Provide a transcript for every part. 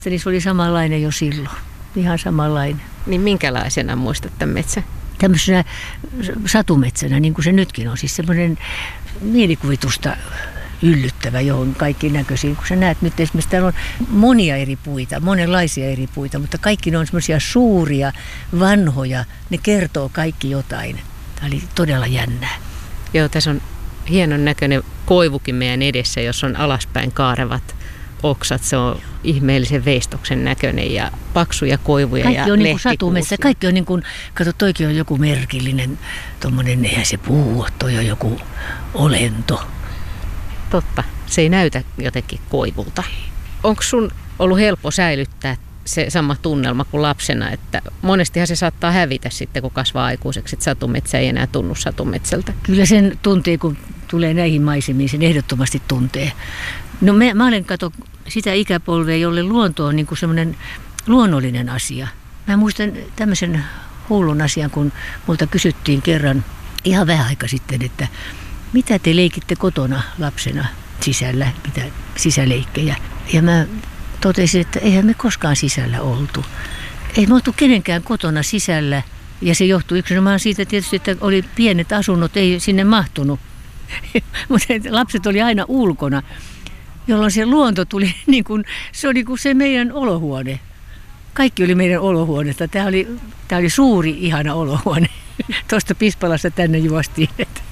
Se oli samanlainen jo silloin, ihan samanlainen. Niin minkälaisena muistat tämän metsän? Tämmöisenä satumetsänä, niin kuin se nytkin on. Siis semmoinen mielikuvitusta yllyttävä, johon kaikki näköisiin. Kun sä näet nyt esimerkiksi, täällä on monia eri puita, monenlaisia eri puita, mutta kaikki ne on semmoisia suuria, vanhoja. Ne kertoo kaikki jotain. Tämä oli todella jännää. Joo, tässä on hienon näköinen koivukin meidän edessä, jos on alaspäin kaarevat oksat. Se on ihmeellisen veistoksen näköinen ja paksuja koivuja kaikki ja on lehtikuusia. satumetsä. Kaikki on niin kuin, kato, toikin on joku merkillinen, tommonen, eihän se puu, toi on joku olento. Totta, se ei näytä jotenkin koivulta. Onko sun ollut helppo säilyttää se sama tunnelma kuin lapsena, että monestihan se saattaa hävitä sitten, kun kasvaa aikuiseksi, että satumetsä ei enää tunnu satumetsältä? Kyllä sen tuntee, kun tulee näihin maisemiin, sen ehdottomasti tuntee. No mä olen, kato, sitä ikäpolvea, jolle luonto on niin kuin semmoinen luonnollinen asia. Mä muistan tämmöisen hullun asian, kun multa kysyttiin kerran ihan vähän aika sitten, että mitä te leikitte kotona lapsena sisällä, mitä sisäleikkejä. Ja mä totesin, että eihän me koskaan sisällä oltu. Ei me oltu kenenkään kotona sisällä. Ja se johtui yksinomaan siitä tietysti, että oli pienet asunnot, ei sinne mahtunut. Mutta lapset oli aina ulkona, jolloin se luonto tuli, niin kuin, se oli kuin se meidän olohuone. Kaikki oli meidän olohuonetta. Tämä oli suuri, ihana olohuone. Tuosta Pispalasta tänne juostiin.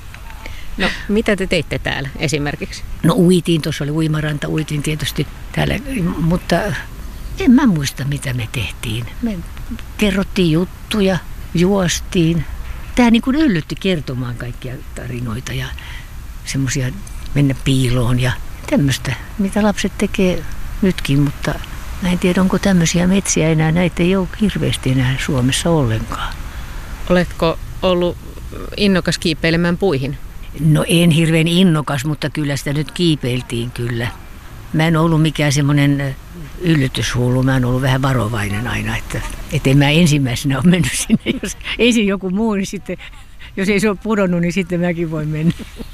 No, mitä te teitte täällä esimerkiksi? No uitiin, tuossa oli uimaranta, uitiin tietysti täällä, mutta en mä muista mitä me tehtiin. Me kerrottiin juttuja, juostiin. Tämä niin kuin yllytti kertomaan kaikkia tarinoita ja semmoisia mennä piiloon ja tämmöistä, mitä lapset tekee nytkin, mutta mä en tiedä, onko tämmöisiä metsiä enää, näitä ei ole hirveästi enää Suomessa ollenkaan. Oletko ollut innokas kiipeilemään puihin? No en hirveän innokas, mutta kyllä sitä nyt kiipeiltiin kyllä. Mä en ollut mikään semmoinen yllytyshullu, mä oon ollut vähän varovainen aina, että en mä ensimmäisenä ole mennyt sinne. Jos ensin joku muu, niin sitten, jos ei se ole pudonnut, niin sitten mäkin voin mennä.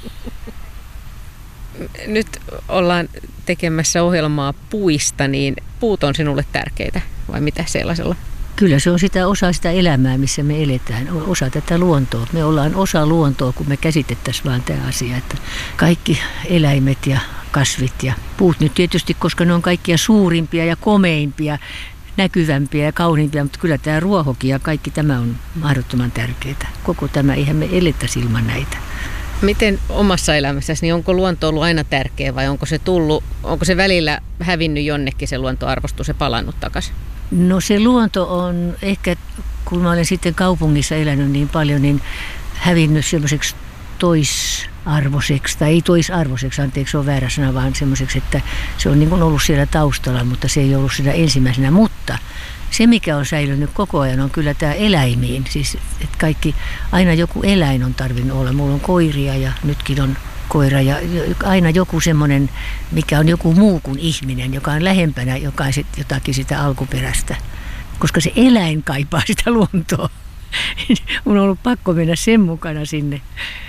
Nyt ollaan tekemässä ohjelmaa puista, niin puut on sinulle tärkeitä vai mitä sellaisella? Kyllä se on osa sitä elämää, missä me eletään, osa tätä luontoa. Me ollaan osa luontoa, kun me käsitettäisiin vaan tämä asia, että kaikki eläimet ja kasvit ja puut nyt tietysti, koska ne on kaikkia suurimpia ja komeimpia, näkyvämpiä ja kauniimpia, mutta kyllä tämä ruohokin ja kaikki tämä on mahdottoman tärkeää. Koko tämä, eihän me elettäisi ilman näitä. Miten omassa elämässäsi, niin onko luonto ollut aina tärkeä vai onko se välillä hävinnyt jonnekin se luontoarvostus ja palannut takaisin? No se luonto on ehkä, kun mä olen sitten kaupungissa elänyt niin paljon, niin hävinnyt semmoiseksi toisarvoiseksi, tai ei toisarvoiseksi, anteeksi, se on väärä sana, vaan semmoiseksi, että se on niin kuin ollut siellä taustalla, mutta se ei ollut sitä ensimmäisenä. Mutta se, mikä on säilynyt koko ajan, on kyllä tämä eläimiin. Siis, että kaikki, aina joku eläin on tarvinnut olla. Mulla on koiria ja nytkin on koira ja aina joku semmoinen, mikä on joku muu kuin ihminen, joka on lähempänä jotakin sitä alkuperäistä. Koska se eläin kaipaa sitä luontoa. Mun on ollut pakko mennä sen mukana sinne.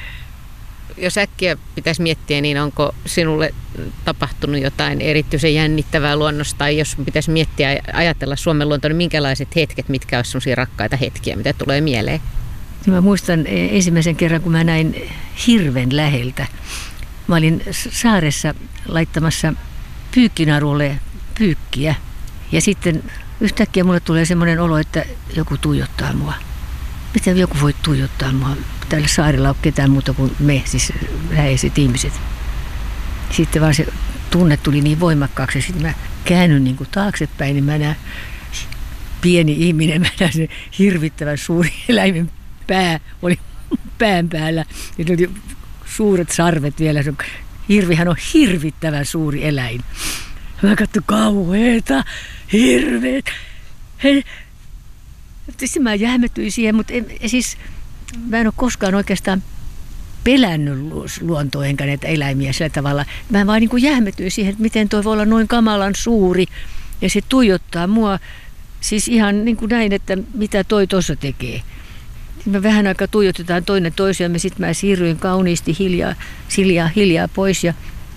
Jos äkkiä pitäisi miettiä, niin onko sinulle tapahtunut jotain erityisen jännittävää luonnosta, tai jos pitäisi miettiä ajatella Suomen luontoa, niin minkälaiset hetket, mitkä olisivat sellaisia rakkaita hetkiä, mitä tulee mieleen? Mä muistan ensimmäisen kerran, kun mä näin hirven läheltä. Mä olin saaressa laittamassa pyykkinarulle pyykkiä, ja sitten yhtäkkiä mulle tulee semmoinen olo, että joku tuijottaa mua. Miten joku voi tuijottaa mua? Täällä saarella on ketään muuta kuin me, siis läheiset ihmiset. Sitten vaan se tunne tuli niin voimakkaaksi, sitten mä käännyn niin kuin taaksepäin, niin mä näen pieni ihminen, mä näen sen hirvittävän suuri eläimen pää, oli pään päällä. Ja oli suuret sarvet vielä, hirvihän on hirvittävän suuri eläin. Mä katsoin kauheeta, hirveet. Hei. Sitten mä jähmettyin siihen, mutta mä en ole koskaan oikeastaan pelännyt luontoa enkä näitä eläimiä sillä tavalla. Mä vaan niin kuin jähmettyin siihen, että miten toi voi olla noin kamalan suuri ja se tuijottaa mua siis ihan niin kuin näin, että mitä toi tuossa tekee. Sitten me vähän aikaa tuijotetaan toinen toisiamme, sitten mä siirryin kauniisti hiljaa pois ja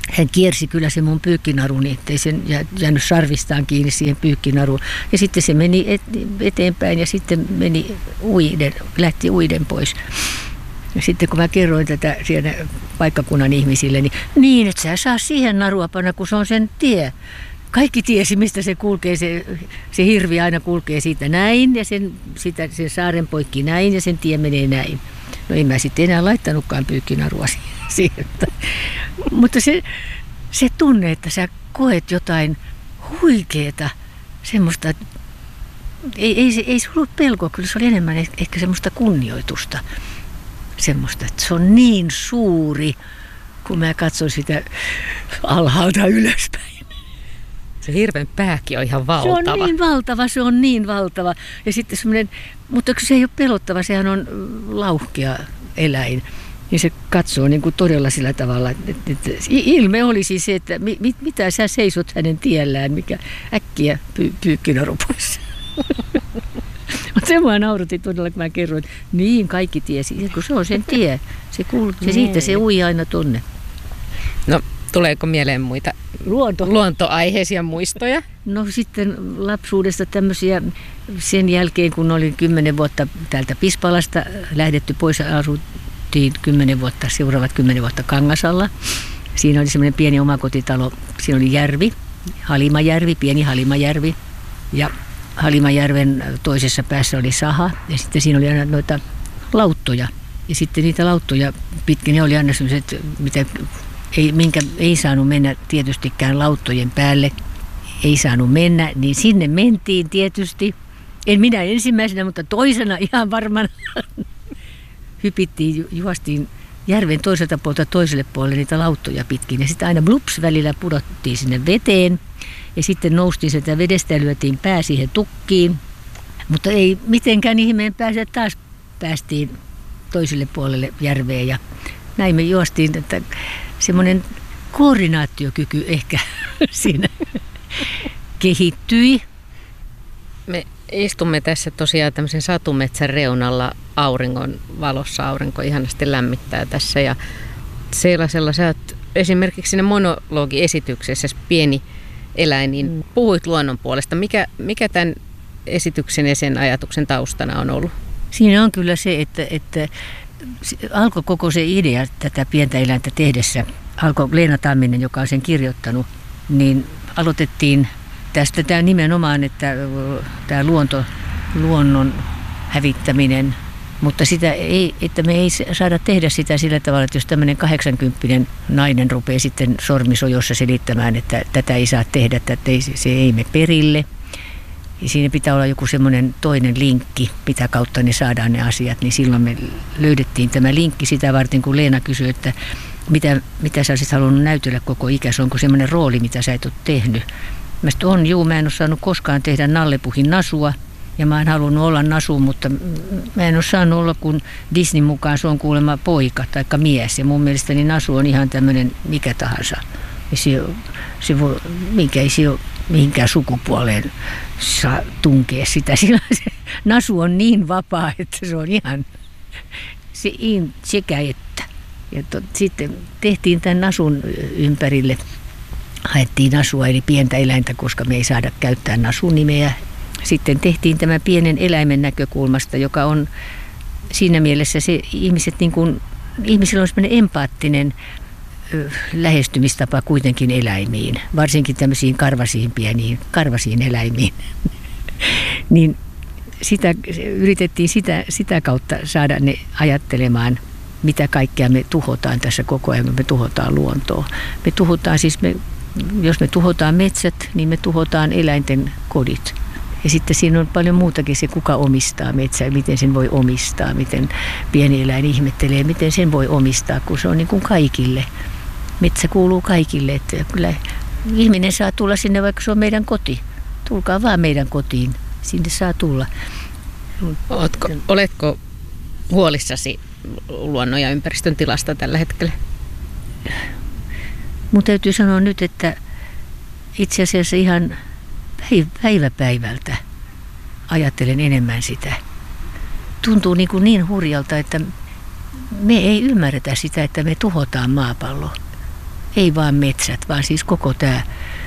hän kiersi kyllä se mun pyykkinaruun, ettei sen jäänyt sarvistaan kiinni siihen pyykkinaruun. Ja sitten se meni eteenpäin ja sitten lähti uiden pois. Ja sitten kun mä kerroin tätä siellä paikkakunnan ihmisille, niin et sä saa siihen narua panna, kun se on sen tie. Kaikki tiesi, mistä se kulkee, se hirvi aina kulkee siitä näin ja sen saaren poikki näin ja sen tie menee näin. No en mä sitten enää laittanutkaan pyykkinarua siihen. Mutta se tunne, että sä koet jotain huikeeta, semmoista, ei se ollut pelkoa, kyllä se oli enemmän ehkä semmoista kunnioitusta. Semmoista, että se on niin suuri, kun mä katson sitä alhaalta ylöspäin. Se hirven pääkin on ihan valtava. Se on niin valtava. Ja sitten semmoinen, mutta se ei ole pelottava, sehän on lauhkea eläin. Niin se katsoo niin kuin todella sillä tavalla, että ilme olisi se, että mitä sä seisot hänen tiellään, mikä äkkiä pyykkinnaru pois. Mutta se mua nauratti todella, kun mä kerroin, että niin kaikki tiesi, kun se on sen tie. Se siitä se ui aina tonne. No, tuleeko mieleen muita luontoaiheisia muistoja? No sitten lapsuudesta tämmöisiä, sen jälkeen kun olin 10 vuotta täältä Pispalasta lähdetty pois, asuttiin seuraavat 10 vuotta Kangasalla. Siinä oli semmoinen pieni omakotitalo, siinä oli järvi, Halimajärvi, pieni Halimajärvi ja Halimajärven toisessa päässä oli saha ja sitten siinä oli aina noita lauttoja. Ja sitten niitä lauttoja pitkin, ne oli aina sellaiset, minkä ei saanut mennä tietystikään lauttojen päälle. Ei saanut mennä, niin sinne mentiin tietysti. En minä ensimmäisenä, mutta toisena ihan varmaan juostiin järven toiselta puolta toiselle puolelle niitä lauttoja pitkin. Ja sitten aina blups välillä pudottiin sinne veteen. Ja sitten noustiin sieltä vedestä ja lyötiin pää siihen tukkiin. Mutta ei mitenkään ihmeen pääse, taas päästiin toiselle puolelle järveen. Ja näin me juostiin, että semmoinen koordinaatiokyky ehkä siinä kehittyi. Me istumme tässä tosiaan tämmöisen satumetsän reunalla auringon valossa. Aurinko ihanasti lämmittää tässä ja sellaisella sä oot esimerkiksi siinä monologiesityksessä pieni eläin, niin puhuit luonnon puolesta. Mikä tämän esityksen ja sen ajatuksen taustana on ollut? Siinä on kyllä se, että alkoi koko se idea tätä pientä eläintä tehdessä. Alkoi Leena Tamminen, joka on sen kirjoittanut, niin aloitettiin tästä tämä nimenomaan, että tämä luonnon hävittäminen, mutta että me ei saada tehdä sitä sillä tavalla, että jos tämmöinen 80 nainen rupeaa sitten sormisojossa selittämään, että tätä ei saa tehdä, että se ei mene perille. Ja siinä pitää olla joku semmoinen toinen linkki, mitä kautta ne saadaan ne asiat, niin silloin me löydettiin tämä linkki sitä varten, kun Leena kysyi, että mitä sä olisit halunnut näytellä koko ikäsi, onko semmoinen rooli, mitä sä et ole tehnyt. Mä en ole saanut koskaan tehdä Nallepuhin Nasua ja mä en halunnut olla Nasu, mutta mä en ole saanut olla, kun Disneyn mukaan se on kuulemma poika tai mies ja mun mielestäni Nasu on ihan tämmöinen mikä tahansa. Ja ei se ole mihinkään sukupuoleen saa tunkea sitä. Sillä se Nasu on niin vapaa, että se on ihan sekä että. Ja sitten tehtiin tämän Nasun ympärille, haettiin Nasua eli pientä eläintä, koska me ei saada käyttää Nasun nimeä. Sitten tehtiin tämä pienen eläimen näkökulmasta, joka on siinä mielessä se ihmisillä on sellainen empaattinen lähestymistapa kuitenkin eläimiin, varsinkin tämmöisiin karvasiin eläimiin. Niin yritettiin sitä kautta saada ne ajattelemaan, mitä kaikkea me tuhotaan tässä koko ajan, kun me tuhotaan luontoa. Me tuhotaan jos me tuhotaan metsät, niin me tuhotaan eläinten kodit. Ja sitten siinä on paljon muutakin se, kuka omistaa metsää, miten sen voi omistaa, miten pieni eläin ihmettelee, miten sen voi omistaa, kun se on niin kuin kaikille. Metsä kuuluu kaikille, että kyllä ihminen saa tulla sinne, vaikka se on meidän koti. Tulkaa vaan meidän kotiin, sinne saa tulla. Oletko huolissasi luonnon ja ympäristön tilasta tällä hetkellä? Mun täytyy sanoa nyt, että itse asiassa ihan päivä päivältä ajattelen enemmän sitä. Tuntuu niin hurjalta, että me ei ymmärretä sitä, että me tuhotaan maapallo. Ei vaan metsät, vaan siis koko tämä.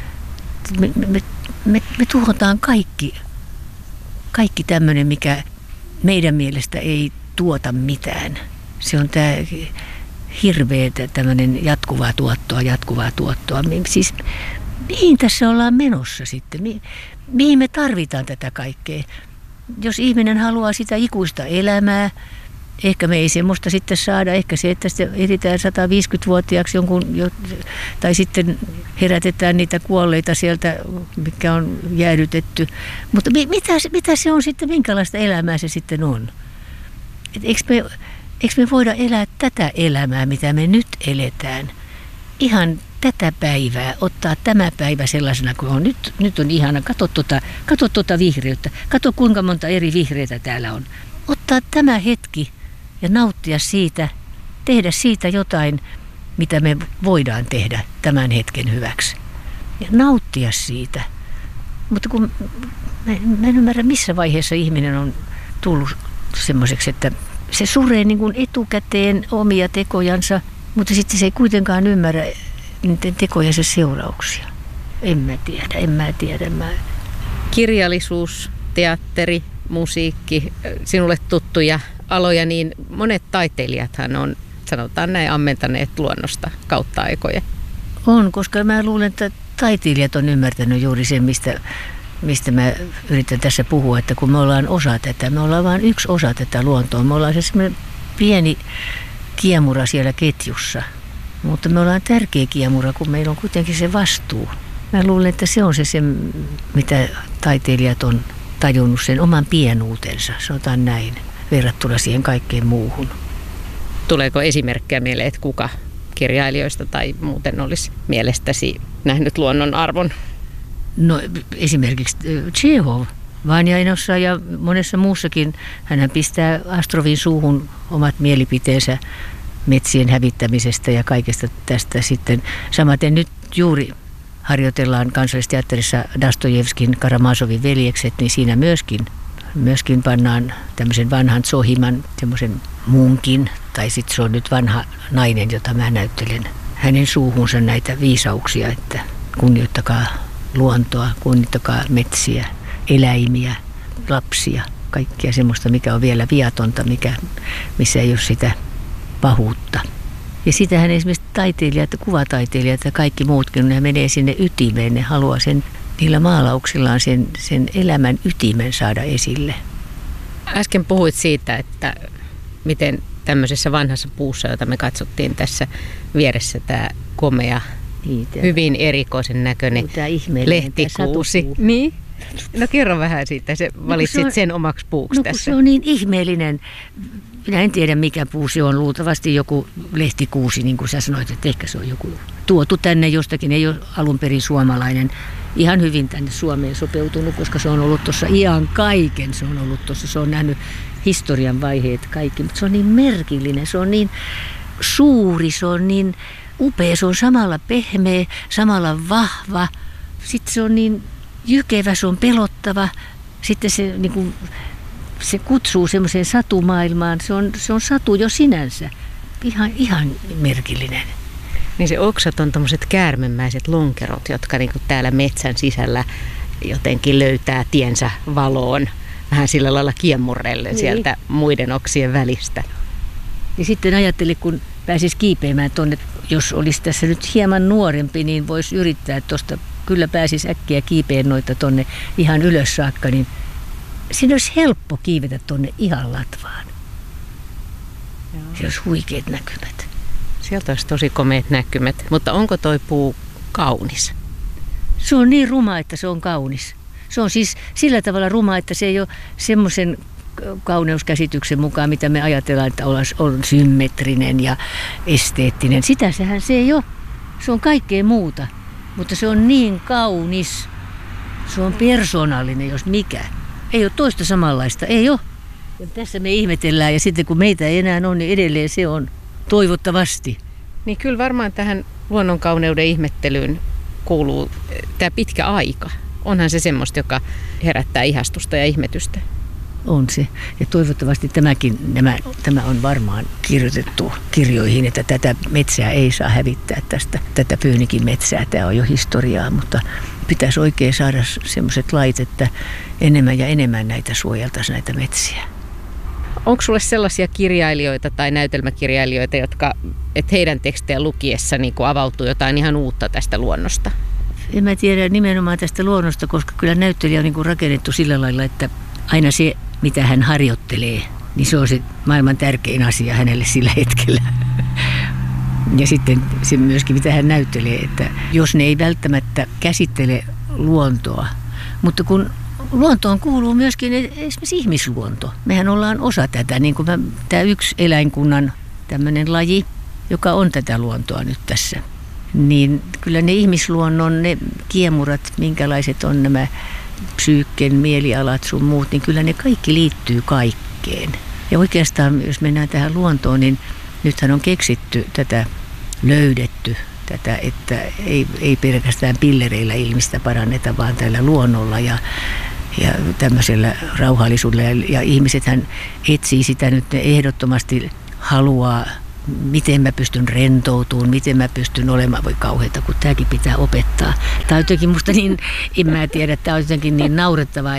Me tuhotaan kaikki tämmöinen, mikä meidän mielestä ei tuota mitään. Se on tämä hirveä tämmöinen jatkuvaa tuottoa. Siis mihin tässä ollaan menossa sitten? Mihin me tarvitaan tätä kaikkea? Jos ihminen haluaa sitä ikuista elämää, ehkä me ei semmoista sitten saada. Ehkä se, että sitten ehditään 150-vuotiaaksi tai sitten herätetään niitä kuolleita sieltä, mikä on jäädytetty. Mutta mitä se on sitten, minkälaista elämää se sitten on? Eikö me voida elää tätä elämää, mitä me nyt eletään? Ihan tätä päivää, ottaa tämä päivä sellaisena kuin on. Nyt on ihana, kato tuota vihreyttä. Kato kuinka monta eri vihreitä täällä on. Ottaa tämä hetki ja nauttia siitä, tehdä siitä jotain, mitä me voidaan tehdä tämän hetken hyväksi. Ja nauttia siitä. Mutta kun mä en ymmärrä, missä vaiheessa ihminen on tullut semmoiseksi, että se suree niin kuin etukäteen omia tekojansa, mutta sitten se ei kuitenkaan ymmärrä niiden tekojensa seurauksia. En mä tiedä. Kirjallisuus, teatteri, musiikki, sinulle tuttuja aloja, niin monet taiteilijathan on, sanotaan näin, ammentaneet luonnosta kautta aikoja. On, koska mä luulen, että taiteilijat on ymmärtänyt juuri sen, mistä mä yritän tässä puhua, että kun me ollaan osa tätä, me ollaan vain yksi osa tätä luontoa. Me ollaan se semmoinen pieni kiemura siellä ketjussa, mutta me ollaan tärkeä kiemura, kun meillä on kuitenkin se vastuu. Mä luulen, että se on se mitä taiteilijat on tajunnut, sen oman pienuutensa, sanotaan näin, verrattuna siihen kaikkeen muuhun. Tuleeko esimerkkejä mieleen, että kuka kirjailijoista tai muuten olisi mielestäsi nähnyt luonnon arvon? No esimerkiksi Tšehov, Vanjainossa ja monessa muussakin. Hänhän pistää Astrovin suuhun omat mielipiteensä metsien hävittämisestä ja kaikesta tästä sitten. Samaten nyt juuri harjoitellaan Kansallisteatterissa Dostojevskin Karamazovin veljekset, niin siinä myöskin pannaan tämmöisen vanhan Zohiman, semmoisen munkin, tai sitten se on nyt vanha nainen, jota mä näyttelen, hänen suuhunsa näitä viisauksia, että kunnioittakaa luontoa, kunnioittakaa metsiä, eläimiä, lapsia, kaikkea semmoista, mikä on vielä viatonta, missä ei ole sitä pahuutta. Ja sitähän esimerkiksi taiteilijat, kuvataiteilijat ja kaikki muutkin, ne menee sinne ytimeen, ne haluaa niillä maalauksillaan sen elämän ytimen saada esille. Äsken puhuit siitä, että miten tämmöisessä vanhassa puussa, jota me katsottiin tässä vieressä, tämä komea, hyvin erikoisen näköinen lehtikuusi. Niin? No kerro vähän siitä, valitsit sen omaksi puuksi tässä. Se on niin ihmeellinen. Minä en tiedä mikä puu se on, luultavasti joku lehtikuusi, niin kuin sä sanoit, että ehkä se on joku tuotu tänne jostakin, ei ole alun perin suomalainen. Ihan hyvin tänne Suomeen sopeutunut, koska se on ollut tuossa ihan kaiken, se on ollut tuossa, se on nähnyt historian vaiheet kaikki, mutta se on niin merkillinen, se on niin suuri, se on niin upea, se on samalla pehmeä, samalla vahva, sitten se on niin jykevä, se on pelottava, sitten se niin kuin se kutsuu semmoiseen satumaailmaan. Se on satu jo sinänsä. Ihan merkillinen. Niin se oksat on tommoset käärmemäiset lonkerot, jotka niinku täällä metsän sisällä jotenkin löytää tiensä valoon. Vähän sillä lailla kiemurrellen sieltä muiden oksien välistä. Ja sitten ajattelin, kun pääsisi kiipeämään tuonne, jos olisi tässä nyt hieman nuorempi, niin voisi yrittää tuosta. Kyllä pääsisi äkkiä kiipeän noita tuonne ihan ylös saakka, niin siinä olisi helppo kiivetä tuonne ihan latvaan. Se olisi huikeat näkymät. Sieltä olisi tosi komeat näkymät. Mutta onko toi puu kaunis? Se on niin ruma, että se on kaunis. Se on siis sillä tavalla ruma, että se ei ole semmoisen kauneuskäsityksen mukaan, mitä me ajatellaan, että on symmetrinen ja esteettinen. Sitähän se ei ole. Se on kaikkea muuta. Mutta se on niin kaunis. Se on persoonallinen, jos mikä. Ei ole toista samanlaista, ei ole. Ja tässä me ihmetellään ja sitten kun meitä ei enää ole, niin edelleen se on. Toivottavasti. Niin kyllä varmaan tähän luonnonkauneuden ihmettelyyn kuuluu tämä pitkä aika. Onhan se semmoista, joka herättää ihastusta ja ihmetystä. On se. Ja toivottavasti tämä on varmaan kirjoitettu kirjoihin, että tätä metsää ei saa hävittää tätä Pyynikin metsää. Tämä on jo historiaa, mutta pitäisi oikein saada sellaiset lait, että enemmän ja enemmän näitä suojeltaisiin näitä metsiä. Onko sulle sellaisia kirjailijoita tai näytelmäkirjailijoita, että heidän tekstejä lukiessa niin avautuu jotain ihan uutta tästä luonnosta? En mä tiedä nimenomaan tästä luonnosta, koska kyllä näyttelijä on niin rakennettu sillä lailla, että aina se, mitä hän harjoittelee, niin se on se maailman tärkein asia hänelle sillä hetkellä. Ja sitten se myöskin, mitä hän näyttelee, että jos ne ei välttämättä käsittele luontoa, mutta kun luontoon kuuluu myöskin esimerkiksi ihmisluonto. Mehän ollaan osa tätä, niin kuin tämä yksi eläinkunnan tämmöinen laji, joka on tätä luontoa nyt tässä. Niin kyllä ne ihmisluonnon, ne kiemurat, minkälaiset on nämä psyykken, mielialat sun muut, niin kyllä ne kaikki liittyy kaikkeen. Ja oikeastaan, jos mennään tähän luontoon, niin nythän on keksitty löydetty tätä, että ei pelkästään pillereillä ihmistä paranneta, vaan tällä luonnolla ja tämmöisellä rauhallisuudella. Ja ihmisethän etsii sitä nyt, ne ehdottomasti haluaa, miten mä pystyn rentoutumaan, miten mä pystyn olemaan, voi kauheita, kun tämäkin pitää opettaa. Tämä on jotenkin musta niin, en mä tiedä, tämä on jotenkin niin naurettavaa,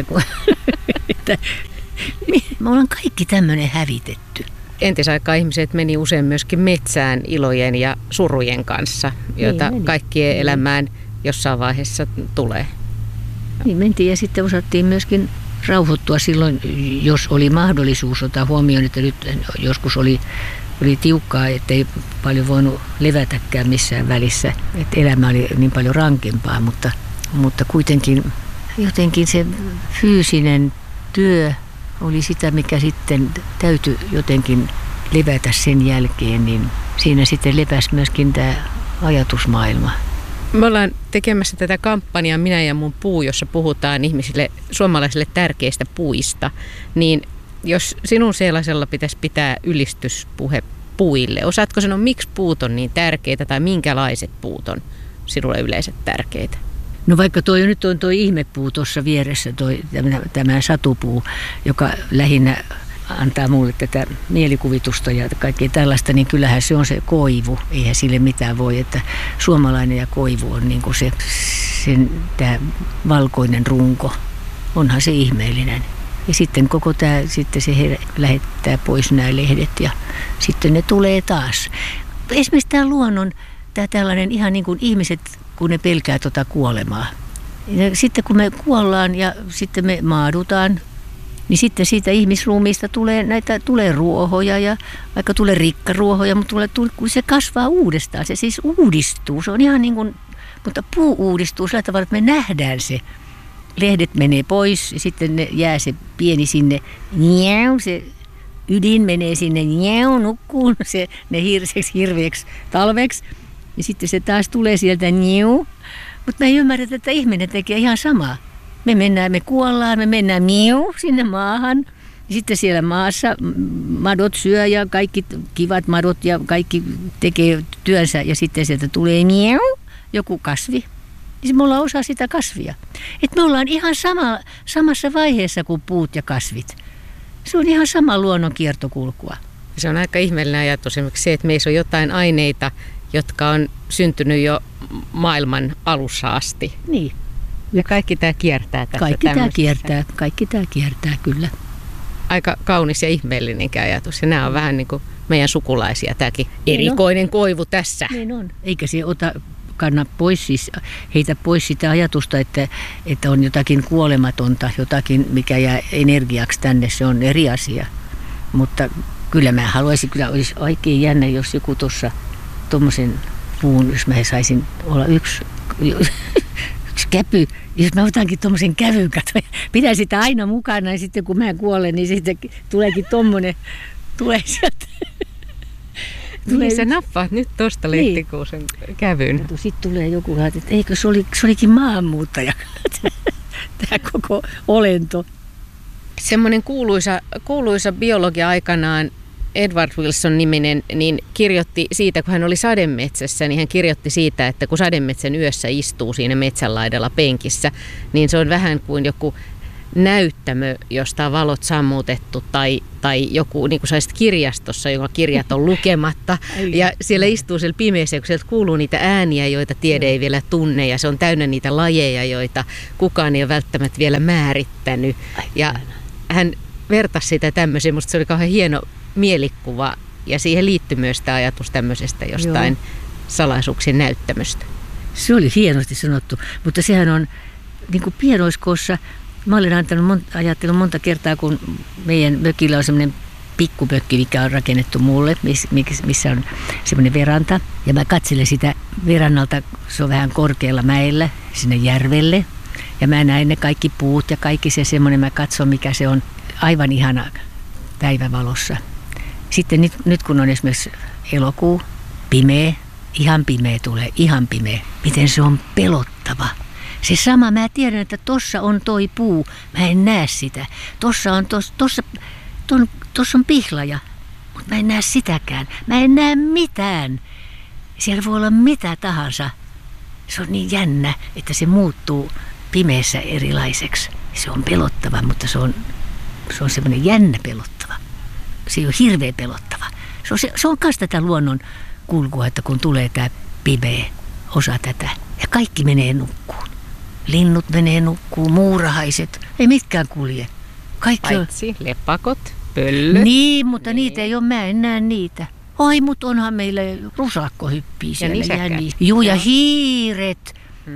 että me ollaan kaikki tämmöinen hävitetty. Entisaikaan ihmiset meni usein myöskin metsään ilojen ja surujen kanssa, joita kaikkien elämään jossain vaiheessa tulee. Niin mentiin ja sitten osattiin myöskin rauhoittua silloin, jos oli mahdollisuus ottaa huomioon, että nyt joskus oli tiukkaa, ettei paljon voinut levätäkään missään välissä. Että elämä oli niin paljon rankempaa, mutta kuitenkin jotenkin se fyysinen työ oli sitä, mikä sitten täytyi jotenkin levätä sen jälkeen, niin siinä sitten lepäsi myöskin tämä ajatusmaailma. Me ollaan tekemässä tätä kampanjaa Minä ja mun puu, jossa puhutaan ihmisille, suomalaisille tärkeistä puista, niin jos sinun sellaisella pitäisi pitää ylistyspuhe puille, osaatko sanoa, miksi puut on niin tärkeitä tai minkälaiset puut on sinulle yleensä tärkeitä? No vaikka nyt on tuo ihmepuu tuossa vieressä, tämä satupuu, joka lähinnä antaa mulle tätä mielikuvitusta ja kaikkea tällaista, niin kyllähän se on se koivu. Eihän sille mitään voi, että suomalainen ja koivu on niin kuin tämä valkoinen runko. Onhan se ihmeellinen. Ja sitten koko tämä, sitten se lähettää pois nämä lehdet ja sitten ne tulee taas. Esimerkiksi tämä luonnon, tämä tällainen ihan niin kuin ihmiset, kun ne pelkää kuolemaa. Ja sitten kun me kuollaan ja sitten me maadutaan, niin sitten siitä ihmisruumiista tulee ruohoja ja vaikka tulee rikkaruohoja, mutta kun se kasvaa uudestaan, se siis uudistuu. Se on ihan niin kuin, mutta puu uudistuu sillä tavalla, että me nähdään se. Lehdet menee pois ja sitten jää se pieni sinne, se ydin menee sinne, nukkuu ne hirveäksi talveksi. Ja sitten se taas tulee sieltä, mutta me ei ymmärretä, että ihminen tekee ihan samaa. Me kuollaan, me mennään sinne maahan. Ja sitten siellä maassa madot syö ja kaikki kivat madot ja kaikki tekee työnsä. Ja sitten sieltä tulee joku kasvi. Ja me ollaan osa sitä kasvia. Et me ollaan ihan samassa vaiheessa kuin puut ja kasvit. Se on ihan sama luonnon kiertokulkua. Se on aika ihmeellinen ajatus esimerkiksi se, että meissä on jotain aineita, jotka on syntynyt jo maailman alussa asti. Niin. Ja kaikki tämä kiertää tässä. Kaikki tämä kiertää, kyllä. Aika kaunis ja ihmeellinenkin ajatus. Ja nämä on vähän niin kuin meidän sukulaisia, tämäkin erikoinen koivu tässä. Niin on. Eikä se kanna pois, siis heitä pois sitä ajatusta, että on jotakin kuolematonta, jotakin mikä jää energiaksi tänne, se on eri asia. Mutta kyllä mä haluaisin, kyllä olisi oikein jännä, jos joku tuossa tuommoisen puun, jos mä saisin olla yksi käpy, jos mä otankin tuommoisen kävyn, pidän sitä aina mukana ja sitten kun mä kuolen, niin sitten tuleekin tuommoinen, tulee sieltä. Niin sä nappaat nyt tuosta lehtikuusen kävyn. Sitten tulee joku, että eikö se olikin maahanmuuttaja, tämä koko olento. Semmoinen kuuluisa biologia aikanaan, Edward Wilson-niminen, niin kirjoitti siitä, kun hän oli sademetsässä, niin hän kirjoitti siitä, että kun sademetsän yössä istuu siinä metsän laidalla penkissä, niin se on vähän kuin joku näyttämö, josta on valot sammutettu tai joku, niin kuin saisit kirjastossa, jonka kirjat on lukematta. Ja siellä istuu siellä pimeässä, kun sieltä kuuluu niitä ääniä, joita tiede ei vielä tunne. Ja se on täynnä niitä lajeja, joita kukaan ei ole välttämättä vielä määrittänyt. Ja hän vertasi sitä tämmöiseen, musta se oli kauhean hieno mielikuva. Ja siihen liittyy myös tämä ajatus tämmöisestä jostain salaisuuksien näyttämöstä. Se oli hienosti sanottu, mutta sehän on niin kuin pienoiskoossa. Mä olen ajatellut monta kertaa, kun meidän mökillä on semmoinen pikkupökki, mikä on rakennettu mulle, missä on semmoinen veranta. Ja mä katselen sitä verannalta, se on vähän korkealla mäellä, sinne järvelle. Ja mä näen ne kaikki puut ja kaikki se semmoinen, mä katson mikä se on aivan ihana päivävalossa. Sitten nyt kun on esimerkiksi elokuu, pimeä, ihan pimeä tulee, ihan pimeä. Miten se on pelottava. Se sama, mä tiedän, että tossa on toi puu, mä en näe sitä. Tossa on pihlaja, mutta mä en näe sitäkään. Mä en näe mitään. Siellä voi olla mitä tahansa. Se on niin jännä, että se muuttuu pimeässä erilaiseksi. Se on pelottava, mutta se on semmoinen jännä pelottava. Se ei ole hirveän pelottava. Se on myös tätä luonnon kulkua, että kun tulee tämä pimeä osa tätä ja kaikki menee nukkuun. Linnut menee nukkuun, muurahaiset, ei mitkään kulje. Paitsi lepakot, pöllöt. Niin, mutta niitä ei ole, mä en näe niitä. Ai, mutta onhan meillä rusakko hyppii siellä. Ja hiiret.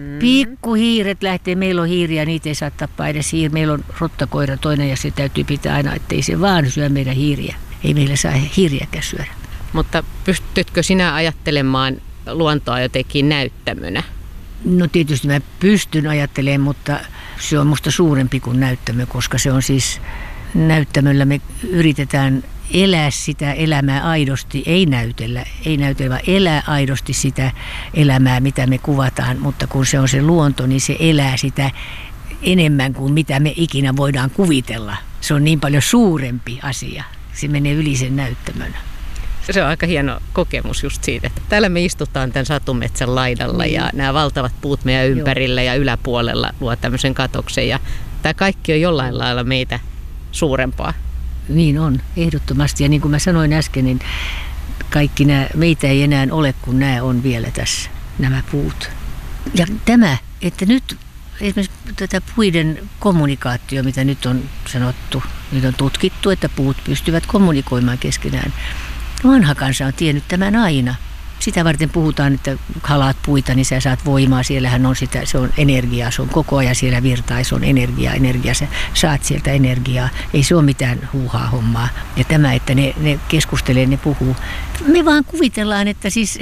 Pikkuhiiret lähtee, meillä on hiiriä, niitä ei saa tappaa edes hiiri. Meillä on rottakoira toinen ja se täytyy pitää aina, ettei se vaan syö meidän hiiriä. Ei meillä saa hiiriäkään syödä. Mutta pystytkö sinä ajattelemaan luontoa jotenkin näyttämönä? No tietysti mä pystyn ajattelemaan, mutta se on musta suurempi kuin näyttämö, koska se on siis näyttämöllä me yritetään elää sitä elämää aidosti, ei näytellä, vaan elää aidosti sitä elämää, mitä me kuvataan, mutta kun se on se luonto, niin se elää sitä enemmän kuin mitä me ikinä voidaan kuvitella. Se on niin paljon suurempi asia, se menee yli sen näyttämön. Se on aika hieno kokemus just siitä, että täällä me istutaan tämän satumetsän laidalla ja nämä valtavat puut meidän ympärillä ja yläpuolella luo tämmöisen katoksen ja tämä kaikki on jollain lailla meitä suurempaa. Niin on, ehdottomasti. Ja niin kuin mä sanoin äsken, niin kaikki meitä ei enää ole, kun nämä on vielä tässä, nämä puut. Ja tämä, että nyt esimerkiksi tätä puiden kommunikaatio, mitä nyt on sanottu, nyt on tutkittu, että puut pystyvät kommunikoimaan keskenään. Vanha kansa on tiennyt tämän aina. Sitä varten puhutaan, että halaat puita, niin sä saat voimaa. Siellähän on sitä, se on energiaa, se on koko ajan siellä virtaa, se on energia, sä saat sieltä energiaa. Ei se ole mitään huuhaa hommaa. Ja tämä, että ne keskustelee, ne puhuu. Me vaan kuvitellaan, että siis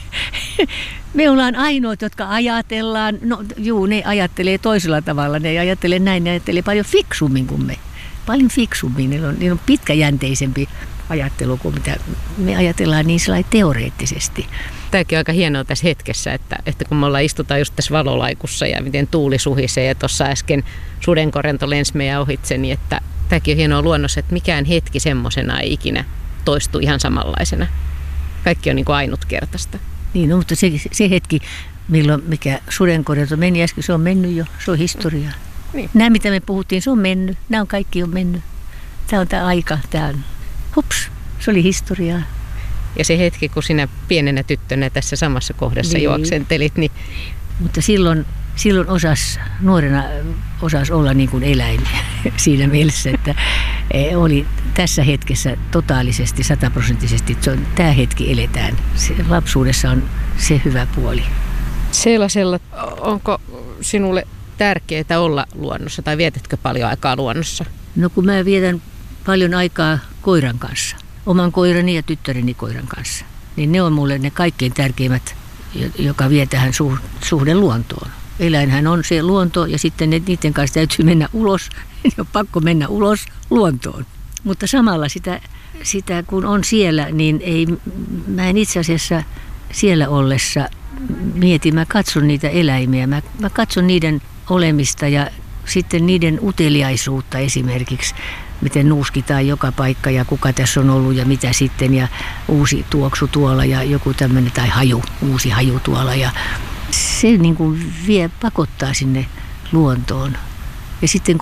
me ollaan ainoat, jotka ajatellaan. No juu, ne ajattelee toisella tavalla. Ne ajattelee näin, ne ajattelee paljon fiksummin kuin me. Paljon fiksummin, niillä on pitkäjänteisempi ajattelu kuin mitä me ajatellaan niin sellainen teoreettisesti. Tämäkin on aika hienoa tässä hetkessä, että kun me istutaan just tässä valolaikussa ja miten tuuli suhisee ja tuossa äsken sudenkorento lensi meidän ohitse, niin että tämäkin on hienoa luonnossa, että mikään hetki semmoisena ei ikinä toistu ihan samanlaisena. Kaikki on niin kuin ainutkertaista. Niin, no, mutta se hetki, milloin mikä sudenkorento meni äsken, se on mennyt jo, se on historiaa. Niin. Nämä, mitä me puhuttiin, se on mennyt. Nämä on kaikki on mennyt. Tämä on tämä aika, tämä on. Hups, se oli historiaa. Ja se hetki, kun sinä pienenä tyttönä tässä samassa kohdassa juoksentelit, niin... Mutta silloin nuorena osasi olla niin kuin eläin siinä mielessä, että oli tässä hetkessä totaalisesti, 100%, tämä hetki eletään. Lapsuudessa on se hyvä puoli. Sellaisella, onko sinulle tärkeää olla luonnossa tai vietätkö paljon aikaa luonnossa? No kun mä vietän paljon aikaa koiran kanssa, oman koirani ja tyttäreni koiran kanssa, niin ne on mulle ne kaikkein tärkeimmät, joka vie tähän suhde luontoon. Eläinhän on se luonto ja sitten niiden kanssa täytyy mennä ulos, on pakko mennä ulos luontoon. Mutta samalla sitä kun on siellä, niin mä en itse asiassa siellä ollessa mieti, mä katson niitä eläimiä, mä katson niiden olemista ja sitten niiden uteliaisuutta esimerkiksi, miten nuuskitaan joka paikka ja kuka tässä on ollut ja mitä sitten ja uusi tuoksu tuolla ja joku tämmöinen tai uusi haju tuolla ja se niin kuin pakottaa sinne luontoon. Ja sitten kun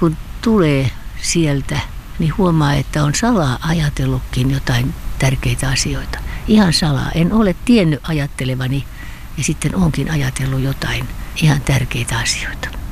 tulee sieltä, niin huomaa, että on salaa ajatellutkin jotain tärkeitä asioita. Ihan salaa. En ole tiennyt ajattelevani ja sitten onkin ajatellut jotain ihan tärkeitä asioita.